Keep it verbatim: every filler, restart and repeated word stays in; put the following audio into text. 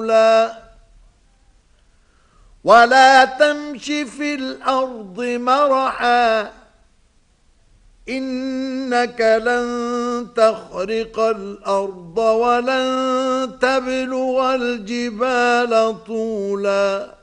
طولا ولا تمش في الأرض مرحا إنك لن تخرق الأرض ولن تبلغ الجبال طولا